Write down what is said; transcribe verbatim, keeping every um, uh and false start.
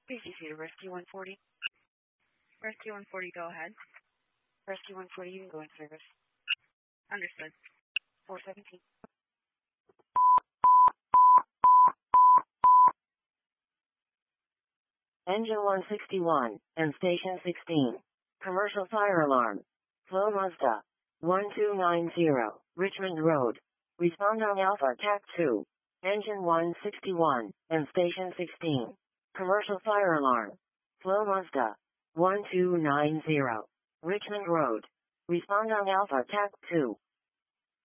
B C C to Rescue one forty. Rescue one forty, go ahead. Rescue one forty, you can go in service. Understood. four seventeen. Engine one sixty-one, and Station sixteen. Commercial fire alarm. Flow Mazda. one two nine zero, Richmond Road. Respond on Alpha T A C two. Engine one sixty-one, and Station sixteen. Commercial fire alarm. Flow Mazda. one two nine zero, Richmond Road. Respond on Alpha T A C two.